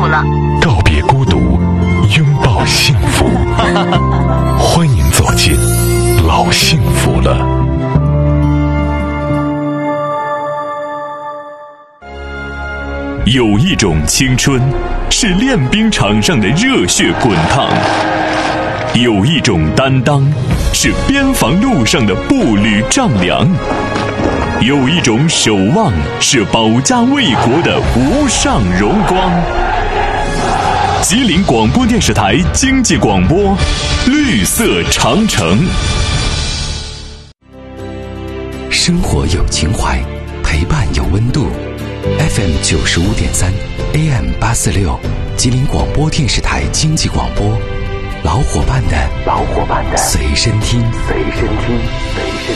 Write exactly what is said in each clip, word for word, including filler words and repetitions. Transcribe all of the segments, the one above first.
了。 告别孤独，拥抱幸福。欢迎走进老幸福了。有一种青春是练兵场上的热血滚烫，有一种担当是边防路上的步履丈量，有一种守望是保家卫国的无上荣光。吉林广播电视台经济广播，绿色长城。 生活有情怀，陪伴有温度。F M 九十五点三 ，A M 八四六，吉林广播电视台经济广播，老伙伴的老伙伴的随身听，随身听，随身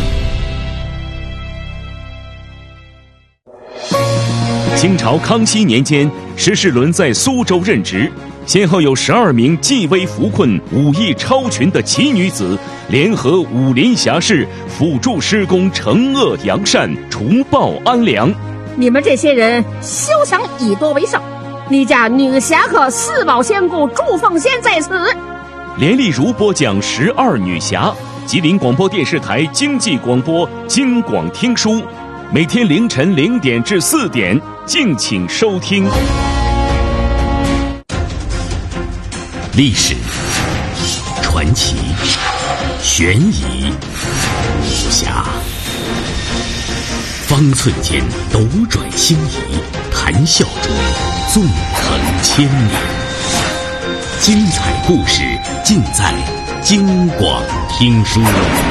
听。清朝康熙年间，石世伦在苏州任职，先后有十二名济危扶困、武艺超群的奇女子，联合武林侠士，辅助施工惩恶扬善，除暴安良。 你们这些人休想以多为少！你家女侠客四宝仙姑祝凤仙在此。 连丽如播讲十二女侠，吉林广播电视台经济广播京广听书，每天凌晨零点至四点，敬请收听。 历史、传奇、悬疑、武侠，方寸间斗转星移，谈笑中纵横千年。精彩故事尽在京广听书。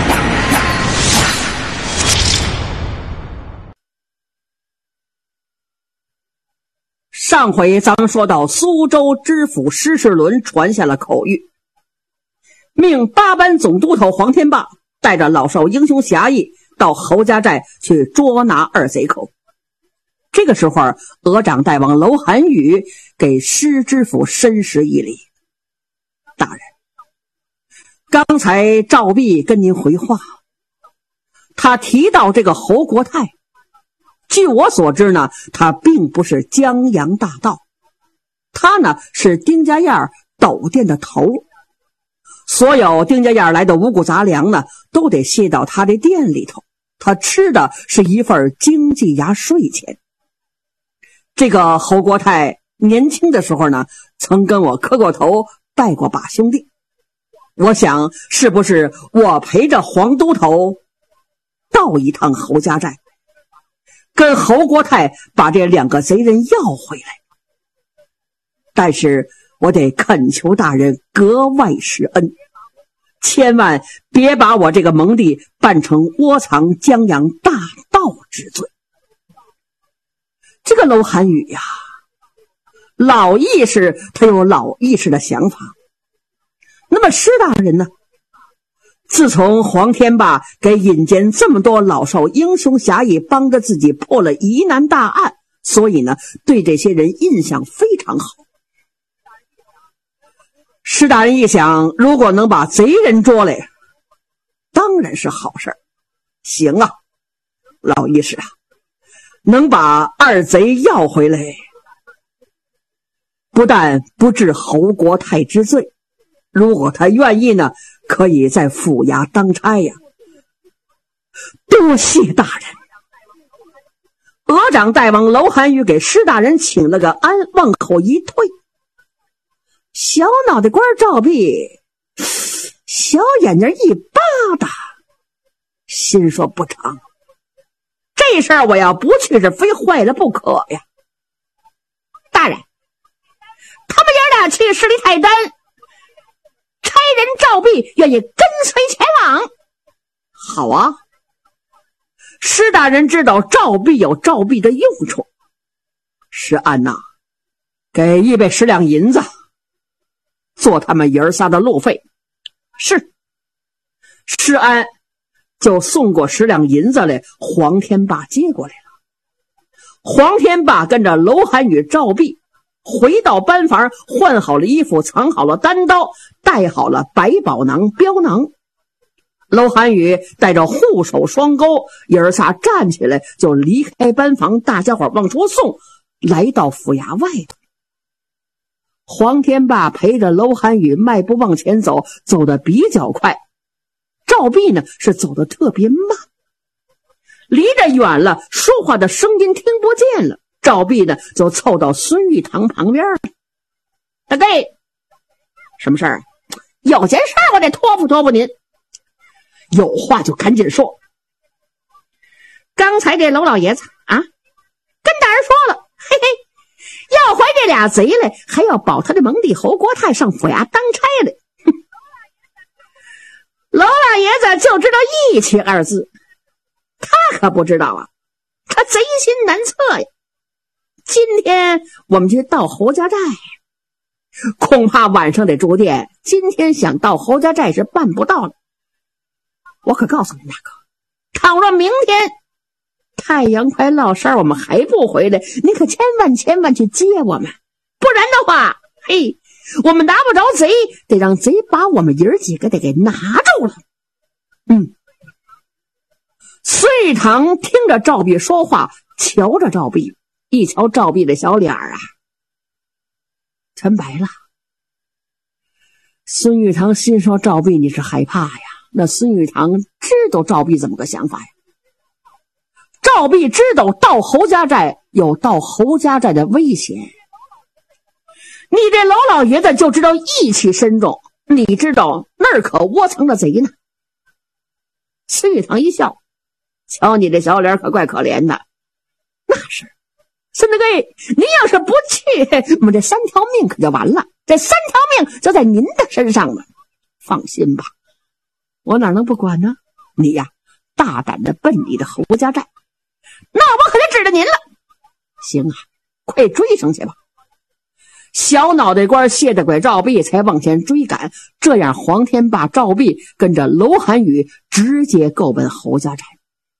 上回咱们说到苏州知府施世伦传下了口谕，命八班总督头黄天霸带着老少英雄侠义到侯家寨去捉拿二贼寇。这个时候，额长代王楼寒雨给施知府深施一礼：大人，刚才赵弼跟您回话，他提到这个侯国泰，据我所知呢，他并不是江洋大盗，他呢是丁家燕斗店的头，所有丁家燕来的五谷杂粮呢，都得卸到他的店里头，他吃的是一份经济衙税钱。这个侯国泰年轻的时候呢，曾跟我磕过头，拜过把兄弟。我想是不是我陪着黄都头到一趟侯家寨，跟侯国泰把这两个贼人要回来。但是我得恳求大人格外施恩，千万别把我这个蒙弟办成窝藏江洋大盗之罪。这个楼寒雨呀，老意识他有老意识的想法。那么施大人呢，自从黄天霸给引荐这么多老少英雄侠义，帮着自己破了疑难大案，所以呢，对这些人印象非常好。施大人一想，如果能把贼人捉来，当然是好事儿。行啊，老意识啊，能把二贼要回来，不但不治侯国泰之罪，如果他愿意呢，可以在府衙当差呀。多谢大人。额长代王楼寒雨给施大人请了个安，往后一退。小脑袋瓜赵弼小眼睛一巴达，心说不成，这事儿我要不去是非坏了不可呀。大人，他们爷俩去十里泰山，差人赵弼愿意跟随前往。好啊，施大人知道赵弼有赵弼的用处。施安呐，给一百十两银子做他们爷儿仨的路费。是。施安就送过十两银子来，黄天霸接过来了。黄天霸跟着楼寒雨、赵弼回到班房，换好了衣服，藏好了单刀，带好了百宝囊、镖囊。楼寒雨带着护手双钩，爷儿仨站起来就离开班房，大家伙往出送，来到府衙外头。 黄天霸陪着楼寒雨迈步往前走，走得比较快。赵壁呢是走得特别慢，离着远了，说话的声音听不见了。赵壁呢就凑到孙玉堂旁边了。大哥，什么事儿？有件事我得托付托付您，有话就赶紧说。刚才这楼老爷子啊，跟大人说了，嘿嘿，要怀这俩贼来，还要保他的蒙帝侯国泰上府衙当差来。楼老爷子就知道义气二字，他可不知道啊，他贼心难测呀。今天我们去盗侯家寨，恐怕晚上得住店，今天想到侯家寨是办不到了。我可告诉你大哥，倘若明天太阳快落山我们还不回来，你可千万千万去接我们，不然的话，嘿，我们拿不着贼，得让贼把我们爷儿几个得给拿住了。嗯。孙玉堂听着赵壁说话，瞧着赵壁，一瞧赵壁的小脸儿啊，全白了。孙玉堂心说赵壁你是害怕呀，那孙玉堂知道赵壁怎么个想法呀。赵壁知道到侯家寨有到侯家寨的危险，你这楼老爷子就知道义气深重，你知道那儿可窝藏着贼呢。孙玉堂一笑，瞧你这小脸可怪可怜的。那是，孙大哥，您要是不去，我们这三条命可就完了，这三条命就在您的身上了。放心吧，我哪能不管呢？你呀，大胆的奔你的侯家寨，那我可就指着您了。行啊，快追上去吧。小脑袋瓜谢着拐赵壁才往前追赶，这样黄天霸、赵壁跟着楼寒雨直接够奔侯家寨。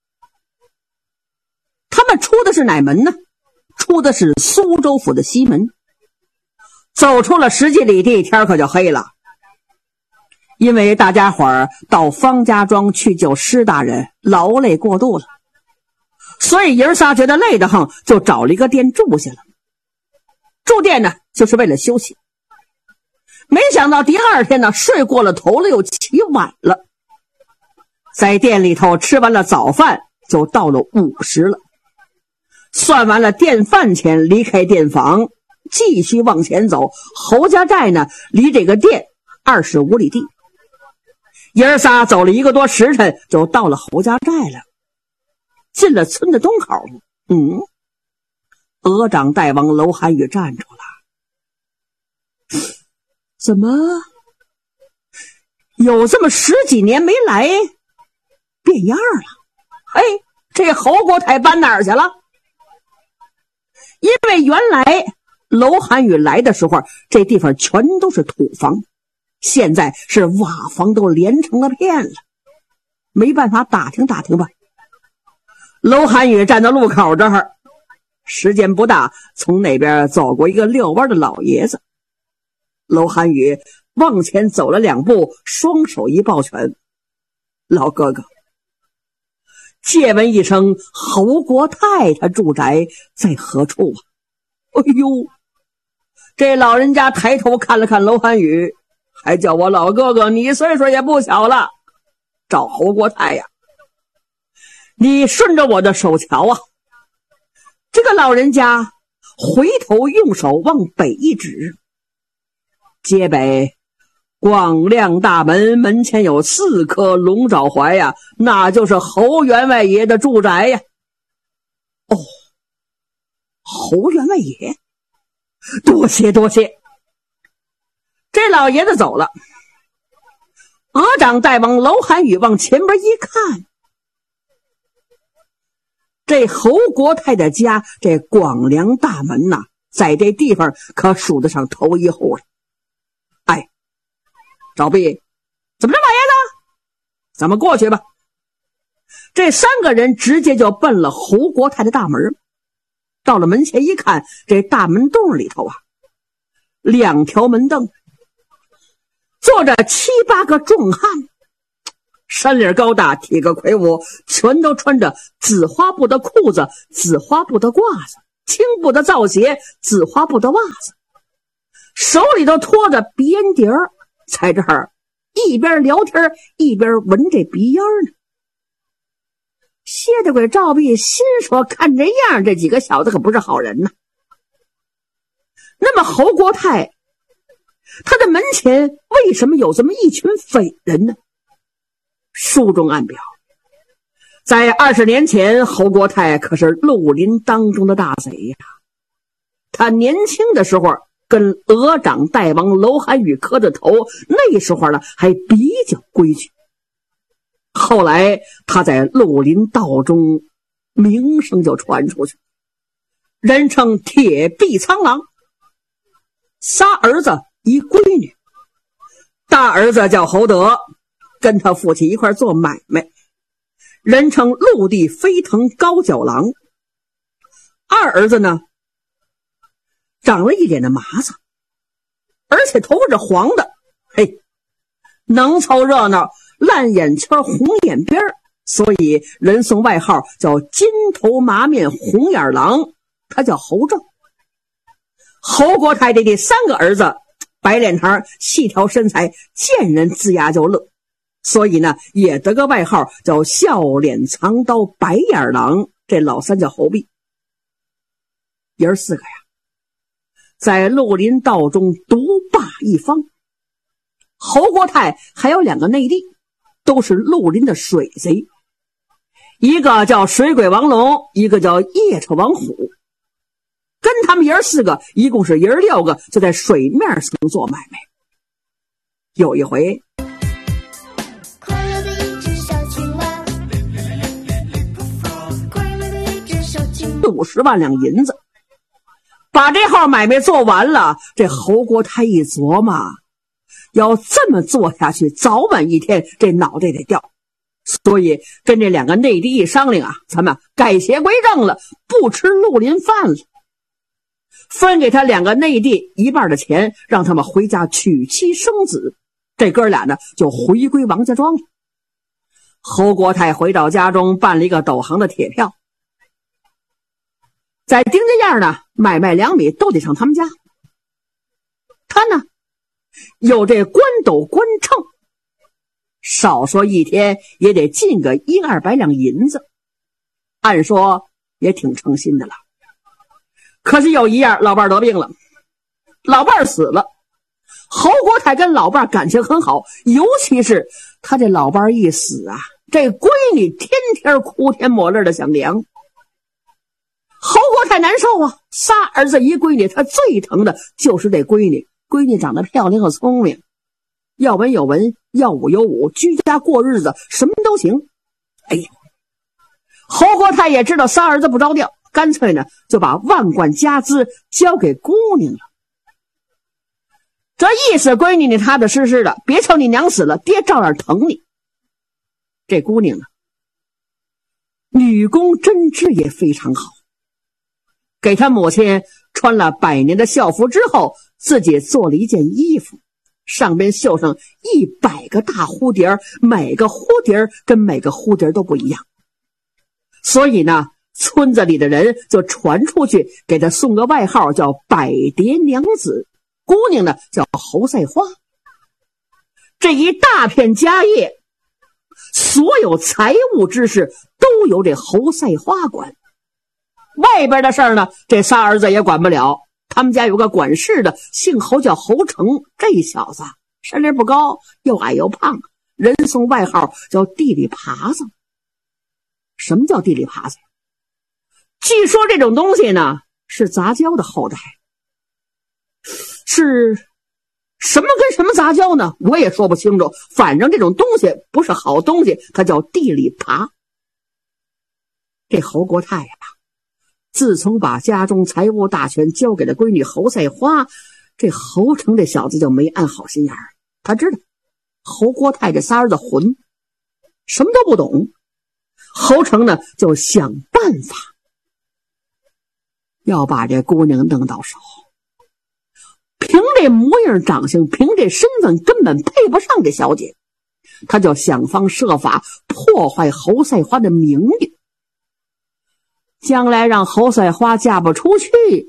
他们出的是哪门呢？出的是苏州府的西门。走出了十几里地，天可就黑了。因为大家伙儿到方家庄去救施大人，劳累过度了，所以爷儿仨觉得累得慌，就找了一个店住下了。住店呢，就是为了休息。没想到第二天呢，睡过了头了，又起晚了。在店里头吃完了早饭，就到了午时了。算完了店饭钱，离开店房，继续往前走。侯家寨呢，离这个店二十五里地。爷儿仨走了一个多时辰，就到了侯家寨了。进了村的东口，嗯，额长大王楼寒雨站住了。怎么有这么十几年没来，变样了？哎，这侯国泰搬哪儿去了？因为原来楼寒雨来的时候，这地方全都是土房，现在是瓦房都连成了片了。没办法打听打听吧。楼寒雨站到路口这儿，时间不大，从那边走过一个遛弯的老爷子。楼寒雨往前走了两步，双手一抱拳：老哥哥，借问一声，侯国泰他住宅在何处啊？哎呦，这老人家抬头看了看楼寒雨，还叫我老哥哥，你岁数也不小了，找侯国泰呀，你顺着我的手瞧啊。这个老人家回头用手往北一指，街北广亮大门，门前有四棵龙爪槐呀，那就是侯员外爷的住宅呀。哦，侯员外爷，多谢多谢。这老爷子走了，额长大王楼寒雨往前边一看，这侯国泰的家，这广良大门呐、啊，在这地方可数得上头一户了。哎，赵壁，怎么着，老爷子？咱们过去吧。这三个人直接就奔了侯国泰的大门。到了门前一看，这大门洞里头啊，两条门凳，坐着七八个壮汉，山领高大，体格魁梧，全都穿着紫花布的裤子、紫花布的褂子、青布的皂鞋、紫花布的袜子， 手里头拖着鼻烟碟儿，在这儿一边聊天一边闻这鼻烟呢。谢德贵赵壁心说，看这样这几个小子可不是好人呢。那么侯国泰他的门前为什么有这么一群匪人呢？书中暗表，在二十年前，侯国泰可是绿林当中的大贼呀。他年轻的时候跟鹅掌大王楼寒雨磕着头，那时候呢还比较规矩。后来他在绿林道中名声就传出去，人称铁臂苍狼。仨儿子一闺女，大儿子叫侯德，跟他父亲一块做买卖，人称陆地飞腾高脚狼。二儿子呢长了一脸的麻子，而且头发是黄的，嘿，能凑热闹，烂眼圈红眼边，所以人送外号叫金头麻面红眼狼，他叫侯正。侯国泰的第三个儿子白脸膛细条身材，见人龇牙就乐，所以呢也得个外号叫笑脸藏刀白眼狼，这老三叫侯弼。爷儿四个呀在绿林道中独霸一方。侯国泰还有两个内弟，都是绿林的水贼，一个叫水鬼王龙，一个叫夜叉王虎。跟他们爷儿四个一共是爷儿六个，就在水面上做买卖。有一回， 快乐的一只小青蛙，快乐的一只小青蛙， 五十万两银子，把这号买卖做完了。这侯国泰一琢磨，要这么做下去，早晚一天这脑袋得掉。所以跟这两个内弟一商量啊，咱们改邪归正了，不吃绿林饭了。分给他两个内弟一半的钱，让他们回家娶妻生子。这哥俩呢就回归王家庄了。侯国泰回到家中，办了一个斗行的铁票，在丁家院呢买卖粮米都得上他们家。他呢有这官斗官秤，少说一天也得进个一二百两银子，按说也挺诚心的了。可是有一样，老伴儿得病了，老伴儿死了。侯国泰跟老伴儿感情很好，尤其是他这老伴儿一死啊，这闺女天天哭天抹泪的想娘。侯国泰难受啊，仨儿子一闺女，他最疼的就是这闺女。闺女长得漂亮又聪明，要文有文，要武有武，居家过日子什么都行。哎呀，侯国泰也知道仨儿子不着调，干脆呢就把万贯家资交给姑娘了。这意思，闺女你踏踏实实的，别瞅你娘死了，爹照样疼你。这姑娘呢女工针织也非常好，给她母亲穿了百年的校服之后，自己做了一件衣服，上边绣上一百个大蝴蝶，每个蝴蝶跟每个蝴蝶都不一样。所以呢村子里的人就传出去，给她送个外号叫百蝶娘子，姑娘呢叫侯赛花。这一大片家业，所有财务之事都由这侯赛花管。外边的事儿呢这仨儿子也管不了，他们家有个管事的，姓侯叫侯成，这小子身量不高，又矮又胖，人送外号叫地里耙子。什么叫地里耙子？据说这种东西呢是杂交的后代，是什么跟什么杂交呢我也说不清楚，反正这种东西不是好东西，它叫地里耙。这侯国泰呀、啊，自从把家中财务大权交给了闺女侯赛花，这侯成这小子就没安好心眼儿。他知道侯国泰这仨儿子混，什么都不懂。侯成呢就想办法要把这姑娘弄到手，凭这模样长相，凭这身份根本配不上这小姐，他就想方设法破坏侯赛花的名誉，将来让侯赛花嫁不出去，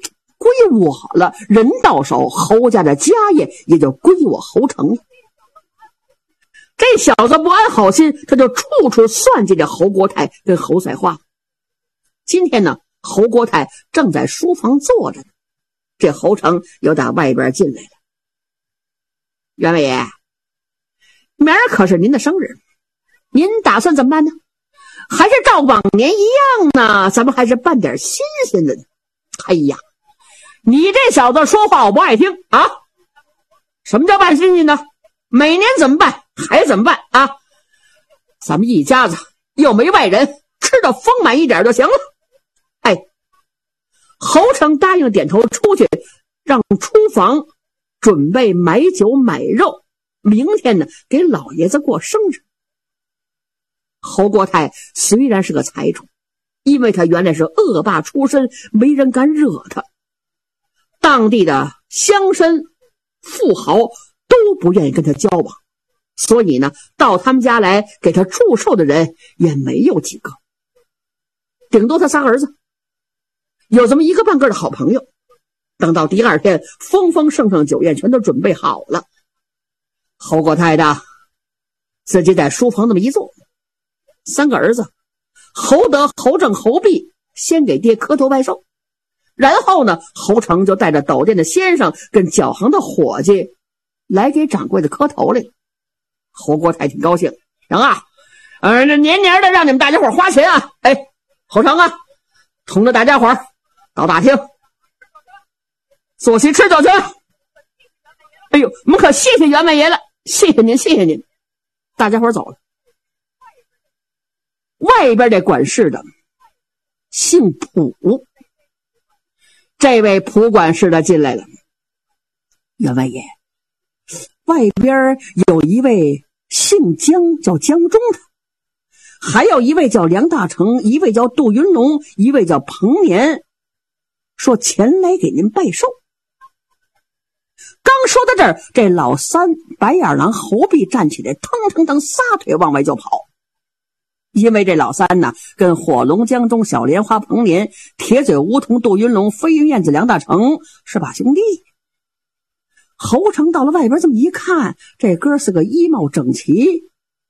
归我了，人到手，侯家的家业也就归我侯成了。这小子不安好心，他就处处算计着侯国泰跟侯赛花。今天呢，侯国泰正在书房坐着呢，这侯成又打外边进来了。员外爷，明儿可是您的生日，您打算怎么办呢？还是照往年一样呢？咱们还是办点新鲜的呢。哎呀，你这小子说话我不爱听啊！什么叫办新鲜的？每年怎么办还怎么办啊？咱们一家子又没外人，吃的丰满一点就行了。哎，侯成答应点头出去，让厨房准备买酒买肉，明天呢给老爷子过生日。侯国泰虽然是个财主，因为他原来是恶霸出身，没人敢惹他，当地的乡绅富豪都不愿意跟他交往，所以呢，到他们家来给他祝寿的人也没有几个，顶多他仨儿子有这么一个半个的好朋友。等到第二天，丰丰盛盛酒宴全都准备好了，侯国泰的自己在书房那么一坐，三个儿子侯德、侯正、侯弼先给爹磕头拜寿，然后呢，侯成就带着斗店的先生跟脚行的伙计来给掌柜的磕头来了。侯国泰挺高兴，行啊，呃，这年年的让你们大家伙花钱啊！哎，侯成啊，同着大家伙到大厅坐席吃酒去。哎呦，我们可谢谢员外爷了，谢谢您，谢谢您。大家伙走了。外边这管事的姓蒲，这位蒲管事的进来了。员外爷，外边有一位姓江叫江中的，还有一位叫梁大成，一位叫杜云龙，一位叫彭年，说前来给您拜寿。刚说到这儿，这老三白眼狼侯弼站起来，腾腾腾撒腿往外就跑。因为这老三呢，跟火龙江中小莲花彭年、铁嘴梧桐杜云龙、飞云燕子梁大成是把兄弟。侯成到了外边这么一看，这哥是个衣帽整齐，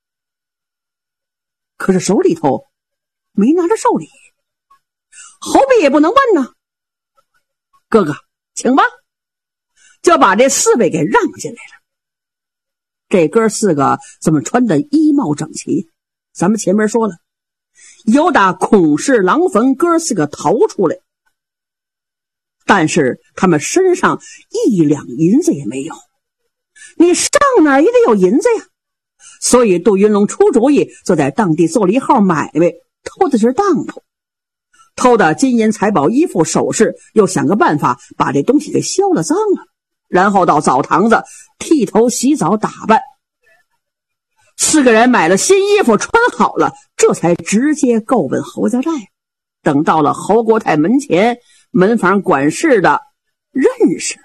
可是手里头没拿着寿礼。侯弼也不能问呢，哥哥请吧，就把这四位给让进来了。这哥四个怎么穿的衣帽整齐？咱们前面说了，有打孔氏狼坟哥四个逃出来，但是他们身上一两银子也没有，你上哪儿也得有银子呀。所以杜云龙出主意，就在当地做了一号买卖，偷的是当铺，偷的金银财宝衣服首饰，又想个办法把这东西给销了赃了，然后到澡堂子剃头洗澡打扮。四个人买了新衣服穿好了，这才直接够问侯家寨。等到了侯国泰门前，门房管事的认识，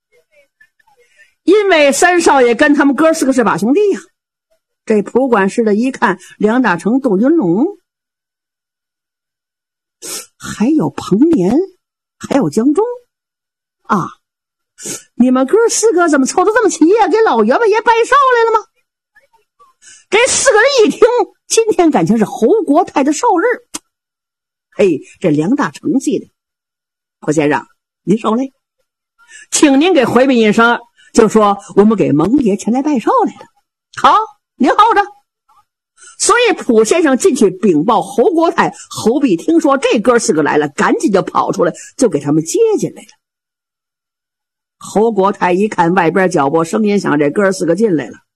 因为三少爷跟他们哥四个是把兄弟呀、啊。这蒲管事的一看梁大成、杜云龙，还有彭年，还有江中啊，你们哥四个怎么凑得这么齐呀、啊？给老员外爷拜寿来了吗？这四个人一听，今天感情是侯国泰的寿日。嘿，这梁大成记得，侯先生您受累，请您给回禀一声，就说我们给蒙爷前来拜寿来了。好，您候着。所以蒲先生进去禀报侯国泰，侯弼听说这哥四个来了，赶紧就跑出来，就给他们接进来了。侯国泰一看外边脚步声音响，这哥四个进来了。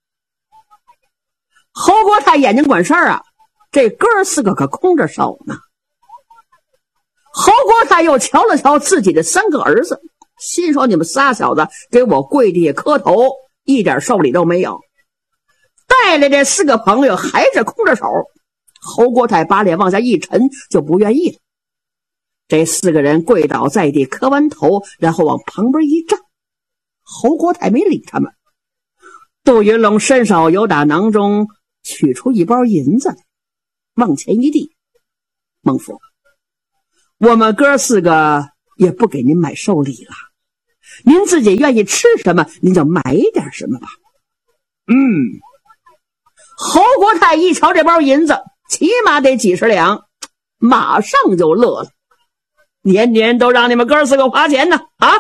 侯国泰眼睛管事儿啊，这哥四个可空着手呢。侯国泰又瞧了瞧自己的三个儿子，心说你们仨小子给我跪地下磕头，一点寿礼都没有。带来这四个朋友还是空着手，侯国泰把脸往下一沉，就不愿意了。这四个人跪倒在地，磕完头，然后往旁边一站。侯国泰没理他们。杜云龙伸手由打囊中取出一包银子，往前一递，孟父，我们哥四个也不给您买寿礼了，您自己愿意吃什么您就买点什么吧。嗯，侯国泰一瞧这包银子起码得几十两，马上就乐了，年年都让你们哥四个花钱呢啊！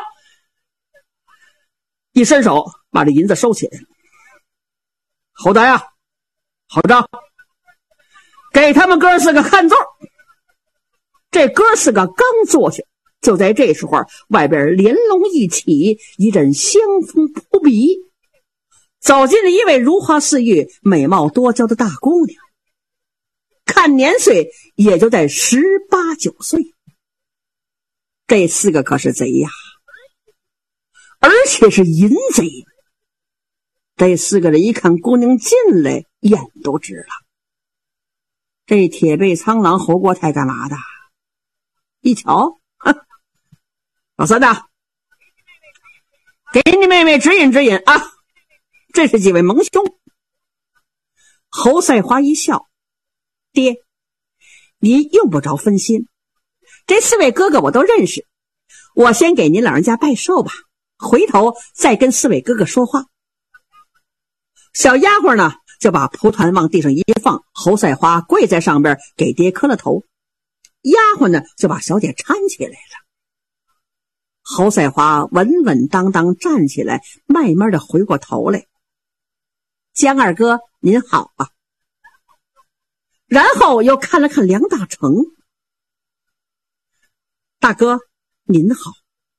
一伸手把这银子收起来了。侯大呀，好账，给他们哥四个看座。这哥四个刚坐下，就在这时候，外边帘笼一起，一阵香风扑鼻，走进了一位如花似玉、美貌多娇的大姑娘，看年岁也就在十八九岁。这四个可是贼呀，而且是淫贼。这四个人一看姑娘进来，眼都直了。这铁背苍狼侯国泰干嘛的？一瞧，老三呐，给你妹妹指引指引啊！这是几位盟兄。侯赛花一笑，爹，您用不着分心，这四位哥哥我都认识，我先给您老人家拜寿吧，回头再跟四位哥哥说话。小丫鬟呢，就把蒲团往地上一放，侯赛花跪在上边给爹磕了头，丫鬟呢就把小姐搀起来了。侯赛花稳稳当当站起来，慢慢的回过头来，江二哥您好啊。然后又看了看梁大成，大哥您好。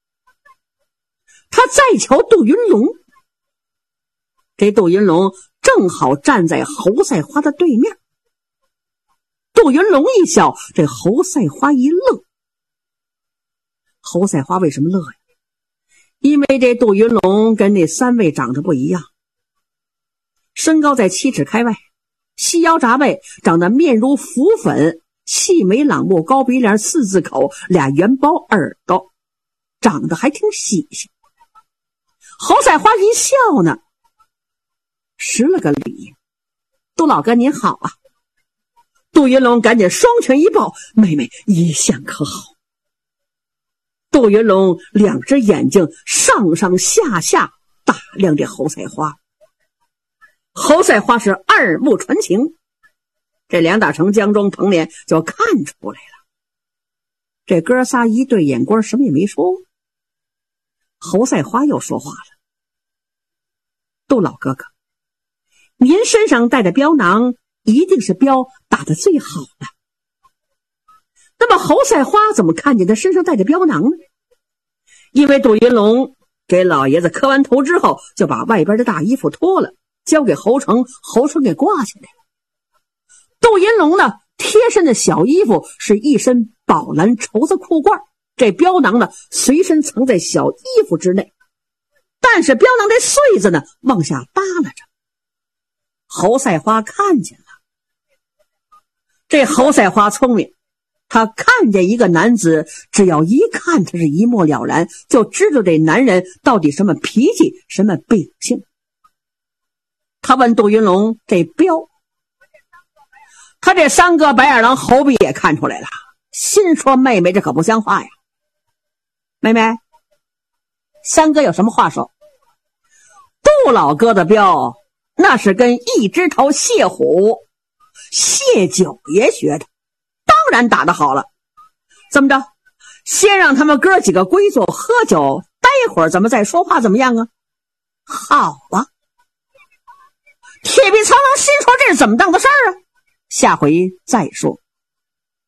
他再瞧杜云龙，这杜云龙正好站在侯赛花的对面。杜云龙一笑，这侯赛花一乐。侯赛花为什么乐呀？因为这杜云龙跟那三位长得不一样，身高在七尺开外，细腰扎背，长得面如浮粉，细眉朗目，高鼻梁，四字口，俩圆包耳朵，长得还挺喜庆。侯赛花一笑呢，施了个礼，杜老哥您好啊。杜云龙赶紧双拳一抱，妹妹一向可好。杜云龙两只眼睛上上下下打量这侯赛花，侯赛花是二目传情，这梁大成、江中、彭连就看出来了。这哥仨一对眼光，什么也没说。侯赛花又说话了，杜老哥哥，您身上带的镖囊一定是镖打得最好的。那么侯赛花怎么看见他身上带着镖囊呢？因为杜云龙给老爷子磕完头之后，就把外边的大衣服脱了，交给侯成，侯成给挂起来了。杜云龙呢，贴身的小衣服是一身宝蓝绸子裤褂，这镖囊呢随身藏在小衣服之内，但是镖囊的穗子呢往下耷拉着。侯赛花看见了，这侯赛花聪明，他看见一个男子，只要一看他是一目了然，就知道这男人到底什么脾气，什么秉性。他问杜云龙这镖，他这三个白眼狼侯比也看出来了，心说妹妹这可不像话呀。妹妹，三哥有什么话说？杜老哥的镖那是跟一只头谢虎谢九爷学的，当然打得好了。怎么着，先让他们哥几个归坐喝酒，待会儿咱们再说话怎么样啊？好啊。铁臂苍狼心说这是怎么当的事儿啊？下回再说。